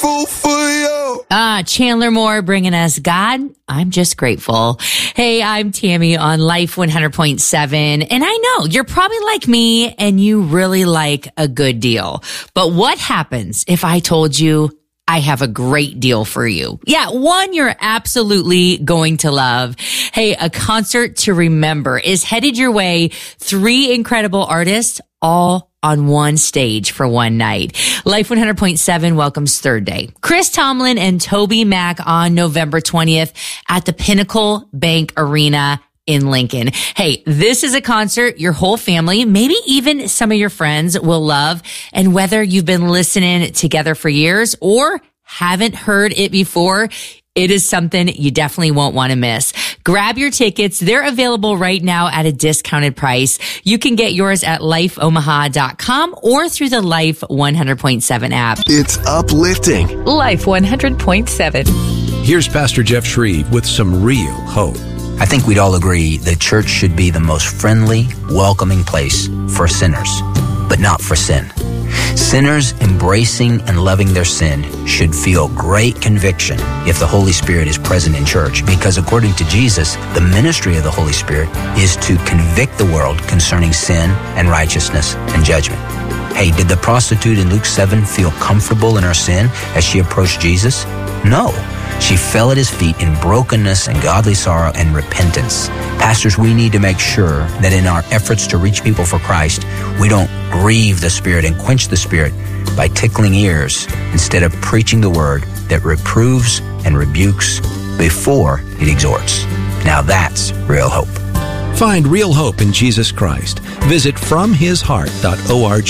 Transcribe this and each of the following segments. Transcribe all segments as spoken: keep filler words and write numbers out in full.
grateful for you. Ah, Chandler Moore bringing us God, I'm Just Grateful. Hey, I'm Tammy on Life one hundred point seven. And I know you're probably like me and you really like a good deal. But what happens if I told you I have a great deal for you? Yeah, one you're absolutely going to love. Hey, a concert to remember is headed your way. Three incredible artists, all on one stage for one night. Life one hundred point seven welcomes Third Day. Chris Tomlin and Toby Mac on November twentieth at the Pinnacle Bank Arena in Lincoln. Hey, this is a concert your whole family, maybe even some of your friends will love. And whether you've been listening together for years or haven't heard it before, it is something you definitely won't want to miss. Grab your tickets. They're available right now at a discounted price. You can get yours at life omaha dot com or through the Life one hundred point seven app. It's uplifting. Life one hundred point seven. Here's Pastor Jeff Shreve with some real hope. I think we'd all agree the church should be the most friendly, welcoming place for sinners, but not for sin. Sinners embracing and loving their sin should feel great conviction if the Holy Spirit is present in church, because according to Jesus, the ministry of the Holy Spirit is to convict the world concerning sin and righteousness and judgment. Hey, did the prostitute in Luke seven feel comfortable in her sin as she approached Jesus? No. She fell at his feet in brokenness and godly sorrow and repentance. Pastors, we need to make sure that in our efforts to reach people for Christ, we don't grieve the Spirit and quench the Spirit by tickling ears instead of preaching the word that reproves and rebukes before it exhorts. Now that's real hope. Find real hope in Jesus Christ. Visit from his heart dot org.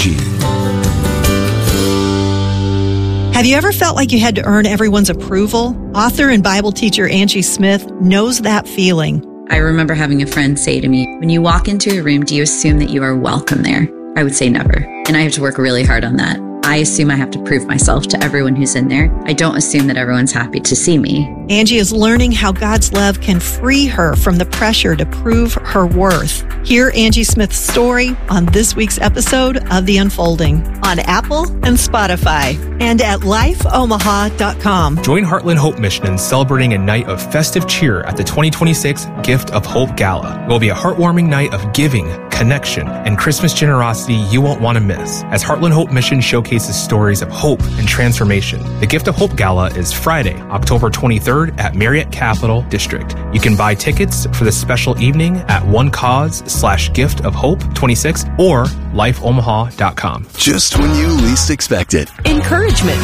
Have you ever felt like you had to earn everyone's approval? Author and Bible teacher Angie Smith knows that feeling. I remember having a friend say to me, when you walk into a room, do you assume that you are welcome there? I would say never. And I have to work really hard on that. I assume I have to prove myself to everyone who's in there. I don't assume that everyone's happy to see me. Angie is learning how God's love can free her from the pressure to prove her worth. Hear Angie Smith's story on this week's episode of The Unfolding on Apple and Spotify and at life omaha dot com. Join Heartland Hope Mission in celebrating a night of festive cheer at the twenty twenty-six Gift of Hope Gala. It will be a heartwarming night of giving, connection, and Christmas generosity you won't want to miss, as Heartland Hope Mission showcases stories of hope and transformation. The Gift of Hope Gala is Friday, October twenty-third at Marriott Capital District. You can buy tickets for this special evening at one cause slash gift of hope twenty-six or life omaha dot com. Just when you least expect it. Encouragement